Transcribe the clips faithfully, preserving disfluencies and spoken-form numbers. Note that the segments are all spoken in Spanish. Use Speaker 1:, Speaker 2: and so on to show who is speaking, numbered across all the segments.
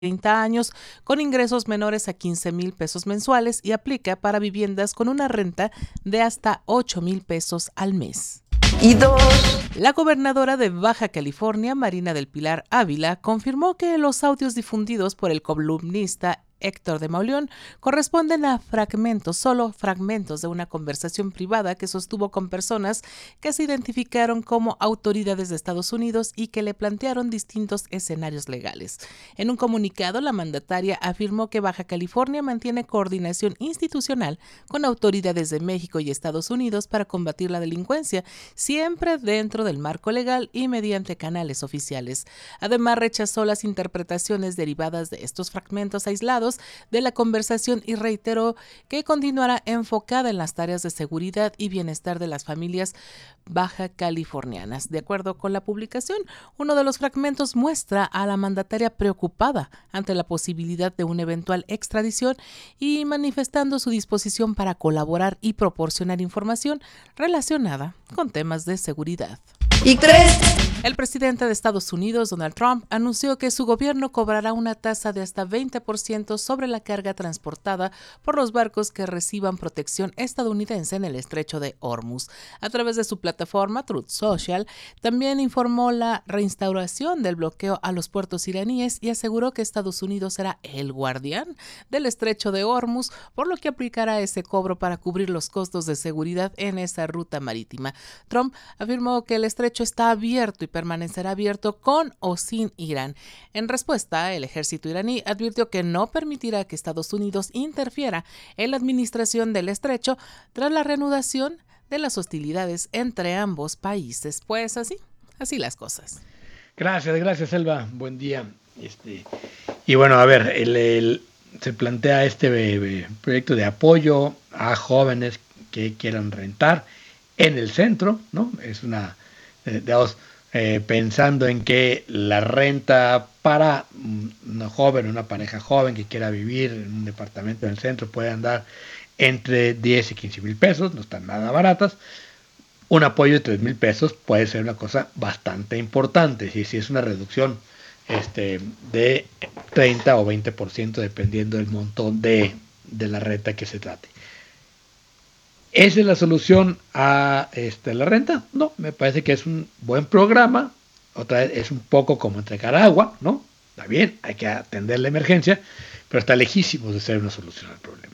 Speaker 1: treinta años con ingresos menores a quince mil pesos mensuales y aplica para viviendas con una renta de hasta ocho mil pesos al mes. Y dos. La gobernadora de Baja California, Marina del Pilar Ávila, confirmó que los audios difundidos por el columnista Héctor de Mauleón corresponden a fragmentos, solo fragmentos de una conversación privada que sostuvo con personas que se identificaron como autoridades de Estados Unidos y que le plantearon distintos escenarios legales. En un comunicado, la mandataria afirmó que Baja California mantiene coordinación institucional con autoridades de México y Estados Unidos para combatir la delincuencia, siempre dentro del marco legal y mediante canales oficiales. Además, rechazó las interpretaciones derivadas de estos fragmentos aislados de la conversación y reiteró que continuará enfocada en las tareas de seguridad y bienestar de las familias baja californianas. De acuerdo con la publicación, uno de los fragmentos muestra a la mandataria preocupada ante la posibilidad de una eventual extradición y manifestando su disposición para colaborar y proporcionar información relacionada con temas de seguridad. Y tres. El presidente de Estados Unidos, Donald Trump, anunció que su gobierno cobrará una tasa de hasta veinte por ciento sobre la carga transportada por los barcos que reciban protección estadounidense en el estrecho de Hormuz. A través de su plataforma Truth Social, también informó la reinstauración del bloqueo a los puertos iraníes y aseguró que Estados Unidos será el guardián del estrecho de Hormuz, por lo que aplicará ese cobro para cubrir los costos de seguridad en esa ruta marítima. Trump afirmó que el estrecho está abierto y permanecerá abierto con o sin Irán. En respuesta, el ejército iraní advirtió que no permitirá que Estados Unidos interfiera en la administración del estrecho tras la reanudación de las hostilidades entre ambos países. Pues así, así las cosas.
Speaker 2: Gracias, gracias, Elba. Buen día. Este, y bueno, a ver, el, el, se plantea este eh, proyecto de apoyo a jóvenes que quieran rentar en el centro, ¿no? Es una, eh, digamos, eh, pensando en que la renta para una joven, una pareja joven que quiera vivir en un departamento en el centro puede andar entre diez y quince mil pesos, no están nada baratas. Un apoyo de tres mil pesos puede ser una cosa bastante importante, si, si es una reducción este, de treinta o veinte por ciento dependiendo del montón de, de la renta que se trate. ¿Esa es la solución a este, la renta? No, me parece que es un buen programa. Otra vez es un poco como entregar agua, ¿no? Está bien, hay que atender la emergencia, pero está lejísimo de ser una solución al problema.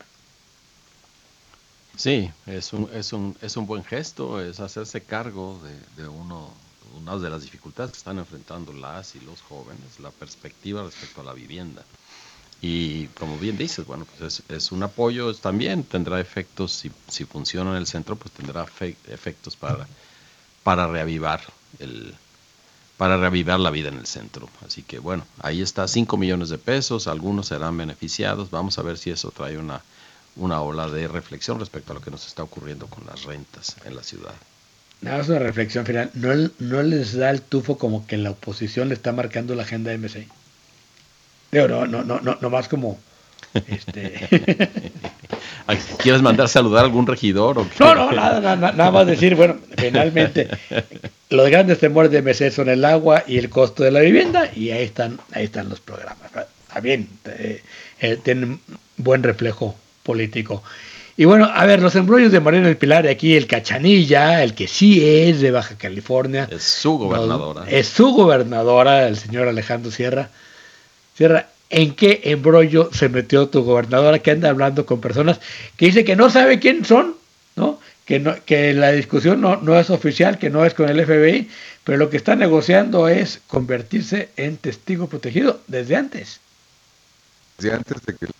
Speaker 3: Sí, es un, es un, es un buen gesto, es hacerse cargo de, de uno, una de las dificultades que están enfrentando las y los jóvenes, la perspectiva respecto a la vivienda. Y como bien dices, bueno, pues es, es un apoyo, también tendrá efectos, si, si funciona en el centro, pues tendrá fe, efectos para, para reavivar el, para reavivar la vida en el centro. Así que bueno, ahí está, cinco millones de pesos, algunos serán beneficiados, vamos a ver si eso trae una, una ola de reflexión respecto a lo que nos está ocurriendo con las rentas en la ciudad.
Speaker 2: Nada más una reflexión final, ¿no, no les da el tufo como que la oposición le está marcando la agenda de M C? Digo, no, no, no, no, no más como este.
Speaker 3: ¿Quieres mandar saludar a algún regidor o qué?
Speaker 2: No, no, nada, nada, nada más decir, bueno, finalmente los grandes temores de M C son el agua y el costo de la vivienda, y ahí están, ahí están los programas. Está bien, eh, eh, tienen buen reflejo político. Y bueno, a ver, los embrollos de Marina del Pilar, y aquí el Cachanilla, el que sí es de Baja California.
Speaker 3: Es su gobernadora.
Speaker 2: No, es su gobernadora, el señor Alejandro Sierra. Sierra, ¿en qué embrollo se metió tu gobernadora que anda hablando con personas que dice que no sabe quién son, ¿no? Que, no, que la discusión no, no es oficial, que no es con el F B I, pero lo que está negociando es convertirse en testigo protegido desde antes.
Speaker 4: Desde antes de que...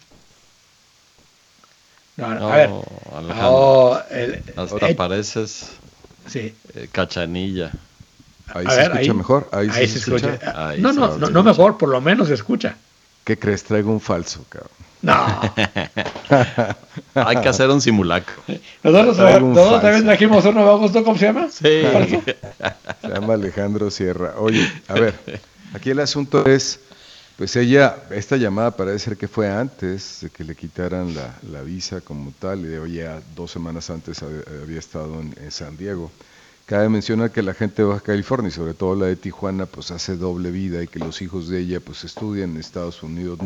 Speaker 2: No, no, a ver.
Speaker 3: Alejandro,
Speaker 2: oh, el,
Speaker 3: hasta
Speaker 2: el,
Speaker 3: pareces
Speaker 2: sí.
Speaker 3: eh, Cachanilla.
Speaker 4: Ahí
Speaker 2: a
Speaker 4: se
Speaker 2: ver,
Speaker 4: escucha
Speaker 2: ahí,
Speaker 4: mejor. Ahí,
Speaker 2: ahí
Speaker 4: se,
Speaker 2: se
Speaker 4: escucha.
Speaker 2: escucha.
Speaker 3: Ahí
Speaker 2: no,
Speaker 3: se
Speaker 2: no,
Speaker 3: escucha.
Speaker 2: no, no mejor, por lo menos se escucha.
Speaker 4: ¿Qué crees? Traigo un falso, cabrón.
Speaker 2: No.
Speaker 3: Hay que hacer un simulacro.
Speaker 2: Nosotros, nosotros también trajimos uno, ¿me gustó cómo se llama?
Speaker 3: Sí.
Speaker 4: Se llama Alejandro Sierra. Oye, a ver, aquí el asunto es, pues ella, esta llamada parece ser que fue antes de que le quitaran la, la visa como tal, y de hoy ya dos semanas antes había, había estado en, en San Diego. Cabe mencionar que la gente de Baja California, y sobre todo la de Tijuana, pues hace doble vida y que los hijos de ella pues estudian en Estados Unidos.